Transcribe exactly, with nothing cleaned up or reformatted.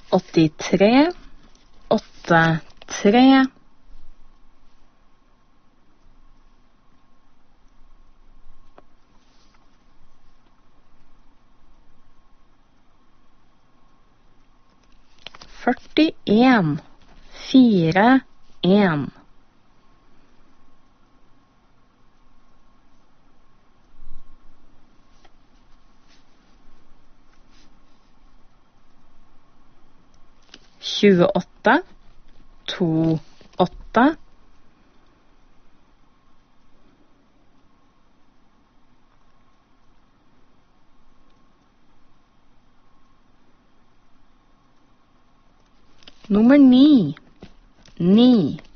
åttitre, åtte, tre. førtien, fire, en. tjueåtte, to, åtte. Nummer ni, ni.